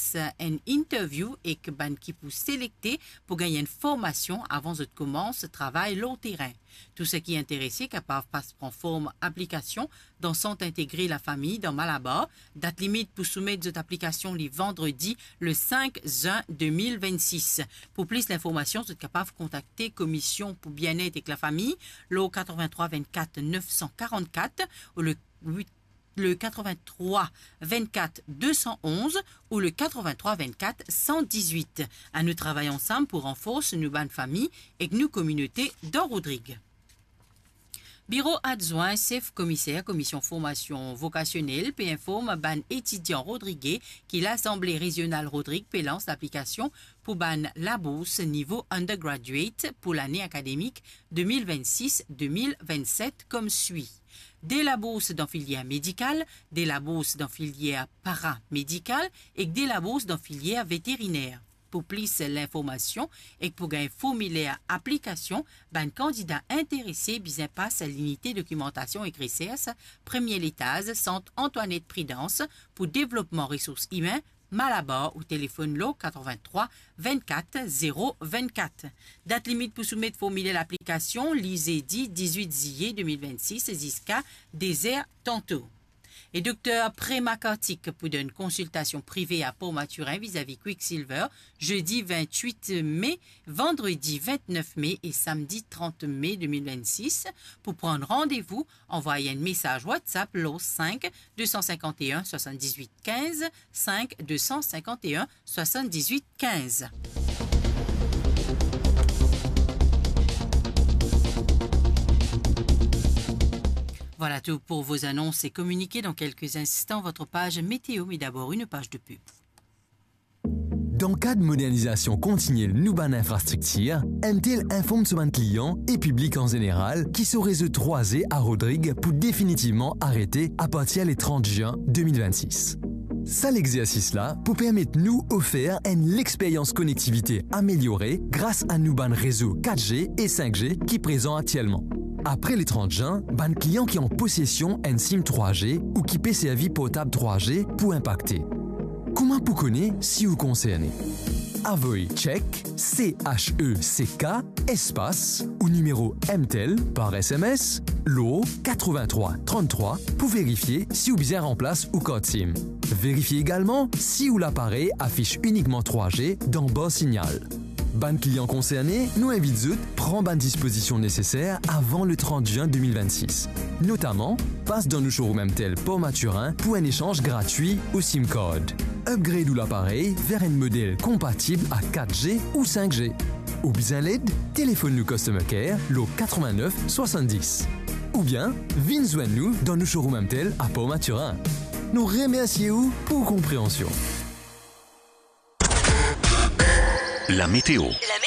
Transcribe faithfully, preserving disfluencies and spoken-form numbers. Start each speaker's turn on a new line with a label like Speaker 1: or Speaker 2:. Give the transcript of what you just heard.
Speaker 1: passe une interview et que ban qui vous sélecter pour gagner une formation avant de commencer le travail le terrain. Tout ce qui est intéressé capable passe prendre forme application dans sont intégrés la famille dans Malabar. Date limite pour soumettre cette application les vendredi le cinq juin deux mille vingt-six. Pour plus d'informations, vous êtes capable de contacter Commission pour bien-être avec la famille, le quatre-vingt-trois vingt-quatre neuf cent quarante-quatre ou le huit le quatre-vingt-trois vingt-quatre deux cent onze ou le quatre-vingt-trois vingt-quatre cent dix-huit. À nous travaillons ensemble pour renforcer nos bonnes familles et nos communautés dans Rodrigue. Bureau adjoint, chef commissaire, commission formation vocationnelle, P informe ban étudiant Rodriguez qui l'Assemblée régionale Rodrigue P lance l'application pour ban la bourse niveau undergraduate pour l'année académique deux mille vingt-six deux mille vingt-sept comme suit. Des la bourse dans filière médicale, des la bourse dans filière paramédicale et des la bourse dans filière vétérinaire. Pour plus l'information et pour gagner formulaire application, ben candidat intéressé bien passe à l'unité documentation et recherche, premier étage, centre Antoinette Prudence pour développement ressources humaines, Malabar ou téléphone lo quatre-vingt-trois vingt-quatre zéro vingt-quatre. Date limite pour soumettre formulaire l'application, lisez dit dix-huit juillet deux mille vingt-six jusqu'à désert tantôt. Et docteur Prémacartic pour une consultation privée à Port-Maturin vis-à-vis Quicksilver, jeudi vingt-huit mai, vendredi vingt-neuf mai et samedi trente mai deux mille vingt-six. Pour prendre rendez-vous, envoyez un message WhatsApp au cinq deux cent cinquante et un soixante-dix-huit quinze, cinq deux cent cinquante et un soixante-dix-huit quinze. Voilà tout pour vos annonces et communiqués dans quelques instants votre page météo, mais d'abord une page de pub.
Speaker 2: Dans le cadre de modernisation continue de nos infrastructures, M T L informe son client et public en général qui sont réseau trois E à Rodrigue pour définitivement arrêter à partir du trente juin deux mille vingt-six. Ça l'exercice-là pour permettre nous offrir une expérience connectivité améliorée grâce à nos ban réseaux quatre G et cinq G qui présent actuellement. Après les trente juin, ban clients qui ont en possession un SIM trois G ou qui peut servir portable trois G pour impacter. Comment vous connaissez si vous concernez? Avoy check C H E C K espace ou numéro M T L par S M S l'O quatre-vingt-trois trente-trois pour vérifier si vous bien remplace ou code SIM. Vérifiez également si ou l'appareil affiche uniquement trois G dans bas signal. Ban client concerné, nous invite à prendre ban disposition nécessaire avant le trente juin deux mille vingt-six. Notamment, passe dans nos showrooms M T L Port-Maturin pour un échange gratuit au SIM card. Upgrade ou l'appareil vers un modèle compatible à quatre G ou cinq G. Ou bien l'aide, téléphone nous Customer Care, l'O quatre-vingt-neuf soixante-dix. Ou bien, venez joindre nous dans nos showrooms M T L à Port-Maturin. Nous remercions pour compréhension.
Speaker 3: La météo.
Speaker 4: La